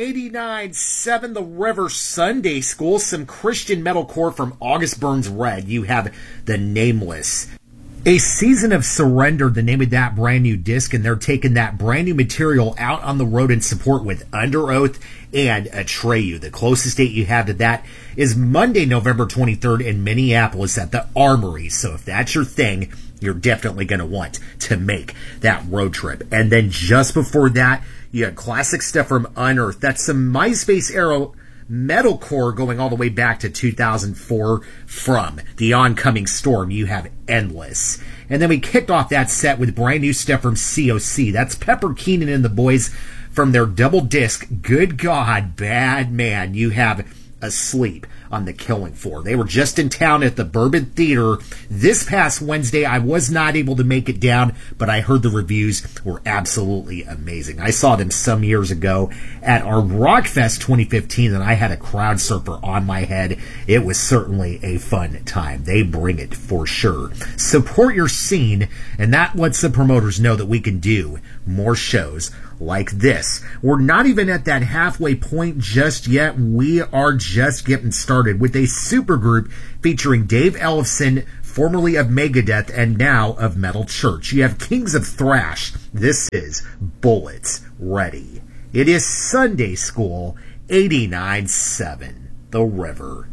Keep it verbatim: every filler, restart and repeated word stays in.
eighty-nine seven The River Sunday School, some Christian metalcore from August Burns Red. You have The Nameless. A Season of Surrender, the name of that brand new disc, and they're taking that brand new material out on the road in support with Under Oath and Atreyu. The closest date you have to that is Monday, November twenty-third in Minneapolis at the Armory. So if that's your thing, you're definitely going to want to make that road trip. And then just before that, you have classic stuff from Unearth. That's some MySpace era metalcore going all the way back to two thousand four from The Oncoming Storm. You have Endless. And then we kicked off that set with brand new stuff from C O C. That's Pepper Keenan and the boys from their double disc, Good God, Bad Man. You have Asleep on the Killing Floor. They were just in town at the Bourbon Theater this past Wednesday. I was not able to make it down, but I heard the reviews were absolutely amazing. I saw them some years ago at our Rockfest twenty fifteen, and I had a crowd surfer on my head. It was certainly a fun time. They bring it for sure. Support your scene, and that lets the promoters know that we can do more shows like this. We're not even at that halfway point just yet. We are just getting started with a supergroup featuring Dave Ellefson, formerly of Megadeth and now of Metal Church. You have Kings of Thrash. This is Bullets Ready. It is Sunday School eighty-nine seven The River.